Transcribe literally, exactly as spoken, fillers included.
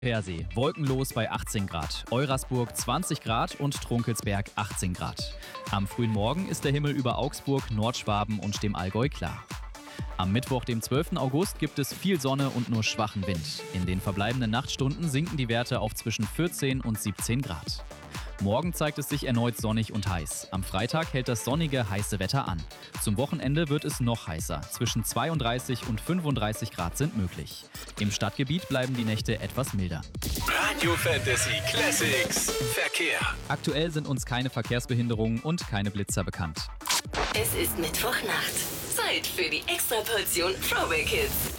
Persee, wolkenlos bei achtzehn Grad, Eurasburg zwanzig Grad und Trunkelsberg achtzehn Grad. Am frühen Morgen ist der Himmel über Augsburg, Nordschwaben und dem Allgäu klar. Am Mittwoch, dem zwölften August, gibt es viel Sonne und nur schwachen Wind. In den verbleibenden Nachtstunden sinken die Werte auf zwischen vierzehn und siebzehn Grad. Morgen zeigt es sich erneut sonnig und heiß. Am Freitag hält das sonnige, heiße Wetter an. Zum Wochenende wird es noch heißer. Zwischen zweiunddreißig und fünfunddreißig Grad sind möglich. Im Stadtgebiet bleiben die Nächte etwas milder. Radio Fantasy Classics Verkehr. Aktuell sind uns keine Verkehrsbehinderungen und keine Blitzer bekannt. Es ist Mittwochnacht. Zeit für die Extraportion Throwback Hits.